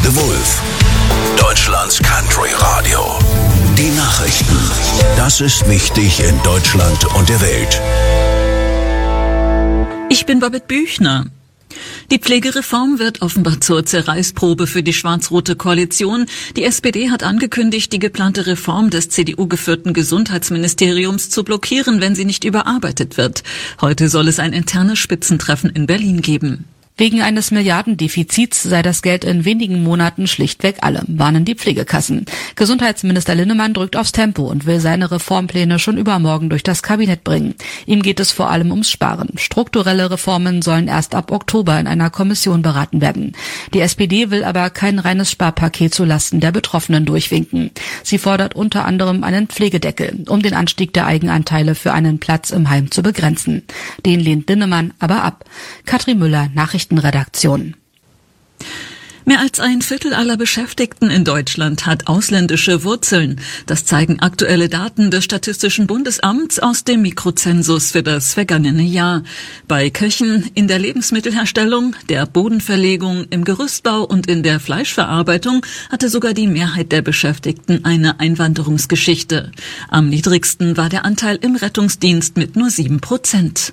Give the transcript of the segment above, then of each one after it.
The Wolf, Deutschlands Country Radio. Die Nachrichten. Das ist wichtig in Deutschland und der Welt. Ich bin Babette Büchner. Die Pflegereform wird offenbar zur Zerreißprobe für die schwarz-rote Koalition. Die SPD hat angekündigt, die geplante Reform des CDU-geführten Gesundheitsministeriums zu blockieren, wenn sie nicht überarbeitet wird. Heute soll es ein internes Spitzentreffen in Berlin geben. Wegen eines Milliardendefizits sei das Geld in wenigen Monaten schlichtweg alle, warnen die Pflegekassen. Gesundheitsminister Linnemann drückt aufs Tempo und will seine Reformpläne schon übermorgen durch das Kabinett bringen. Ihm geht es vor allem ums Sparen. Strukturelle Reformen sollen erst ab Oktober in einer Kommission beraten werden. Die SPD will aber kein reines Sparpaket zulasten der Betroffenen durchwinken. Sie fordert unter anderem einen Pflegedeckel, um den Anstieg der Eigenanteile für einen Platz im Heim zu begrenzen. Den lehnt Linnemann aber ab. Katrin Müller, Nachrichtenredaktion. Mehr als ein Viertel aller Beschäftigten in Deutschland hat ausländische Wurzeln. Das zeigen aktuelle Daten des Statistischen Bundesamts aus dem Mikrozensus für das vergangene Jahr. Bei Köchen, in der Lebensmittelherstellung, der Bodenverlegung, im Gerüstbau und in der Fleischverarbeitung hatte sogar die Mehrheit der Beschäftigten eine Einwanderungsgeschichte. Am niedrigsten war der Anteil im Rettungsdienst mit nur 7%.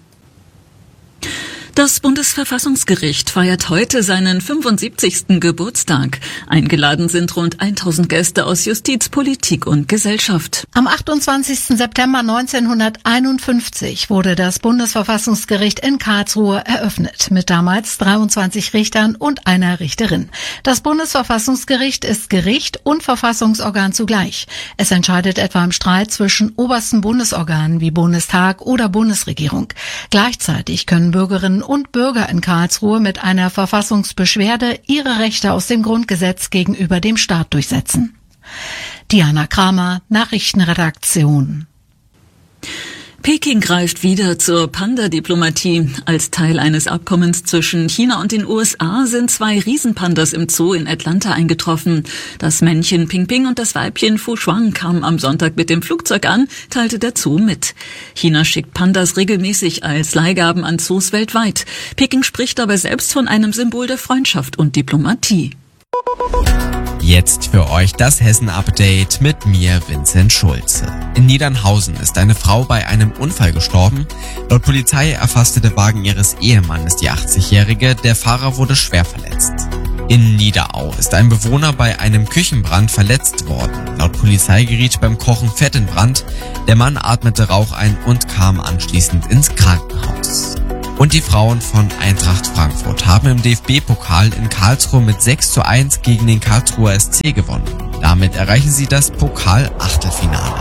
Das Bundesverfassungsgericht feiert heute seinen 75. Geburtstag. Eingeladen sind rund 1000 Gäste aus Justiz, Politik und Gesellschaft. Am 28. September 1951 wurde das Bundesverfassungsgericht in Karlsruhe eröffnet, mit damals 23 Richtern und einer Richterin. Das Bundesverfassungsgericht ist Gericht und Verfassungsorgan zugleich. Es entscheidet etwa im Streit zwischen obersten Bundesorganen wie Bundestag oder Bundesregierung. Gleichzeitig können Bürgerinnen und Bürger in Karlsruhe mit einer Verfassungsbeschwerde ihre Rechte aus dem Grundgesetz gegenüber dem Staat durchsetzen. Diana Kramer, Nachrichtenredaktion. Peking greift wieder zur Panda-Diplomatie. Als Teil eines Abkommens zwischen China und den USA sind 2 Riesenpandas im Zoo in Atlanta eingetroffen. Das Männchen Ping Ping und das Weibchen Fu Shuang kamen am Sonntag mit dem Flugzeug an, teilte der Zoo mit. China schickt Pandas regelmäßig als Leihgaben an Zoos weltweit. Peking spricht dabei selbst von einem Symbol der Freundschaft und Diplomatie. Jetzt für euch das Hessen-Update mit mir, Vincent Schulze. In Niedernhausen ist eine Frau bei einem Unfall gestorben. Laut Polizei erfasste der Wagen ihres Ehemannes die 80-Jährige. Der Fahrer wurde schwer verletzt. In Niederau ist ein Bewohner bei einem Küchenbrand verletzt worden. Laut Polizei geriet beim Kochen Fett in Brand. Der Mann atmete Rauch ein und kam anschließend ins Krankenhaus. Und die Frauen von Eintracht Frankfurt haben im DFB-Pokal in Karlsruhe mit 6:1 gegen den Karlsruher SC gewonnen. Damit erreichen sie das Pokal-Achtelfinale.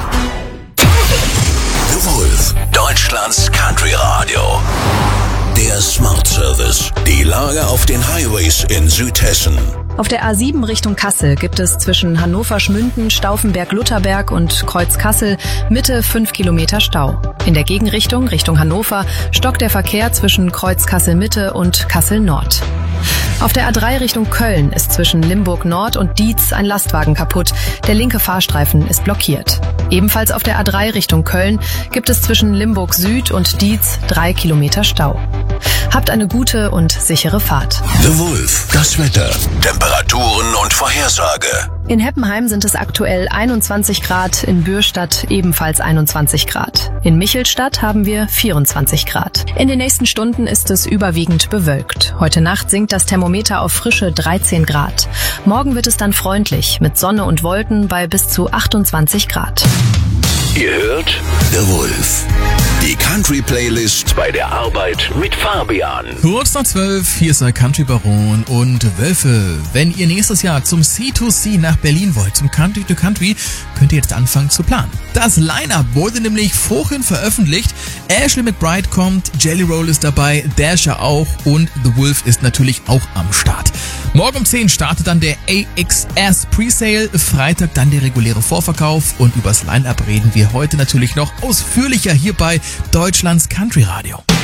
The Wolf, Deutschlands Country Radio. Der Smart Service. Die Lage auf den Highways in Südhessen. Auf der A7 Richtung Kassel gibt es zwischen Hannover-Schmünden, Stauffenberg-Lutherberg und Kreuz-Kassel Mitte 5 Kilometer Stau. In der Gegenrichtung, Richtung Hannover, stockt der Verkehr zwischen Kreuz-Kassel-Mitte und Kassel-Nord. Auf der A3 Richtung Köln ist zwischen Limburg Nord und Dietz ein Lastwagen kaputt. Der linke Fahrstreifen ist blockiert. Ebenfalls auf der A3 Richtung Köln gibt es zwischen Limburg Süd und Dietz 3 Kilometer Stau. Habt eine gute und sichere Fahrt. The Wolf, das Wetter, Temperaturen und Vorhersage. In Heppenheim sind es aktuell 21 Grad, in Bürstadt ebenfalls 21 Grad. In Michelstadt haben wir 24 Grad. In den nächsten Stunden ist es überwiegend bewölkt. Heute Nacht sinkt das Thermometer auf frische 13 Grad. Morgen wird es dann freundlich, mit Sonne und Wolken bei bis zu 28 Grad. Ihr hört The Wolf. Die Country-Playlist bei der Arbeit mit Fabian. Kurz nach 12, hier ist der Country Baron und Wölfe. Wenn ihr nächstes Jahr zum C2C nach Berlin wollt, zum Country to Country, könnt ihr jetzt anfangen zu planen. Das Line-Up wurde nämlich vorhin veröffentlicht. Ashley McBride kommt, Jelly Roll ist dabei, Dasher auch und The Wolf ist natürlich auch am Start. Morgen um 10 startet dann der AXS Presale, Freitag dann der reguläre Vorverkauf und übers Line-Up reden wir heute natürlich noch ausführlicher hier bei Deutschlands Country Radio.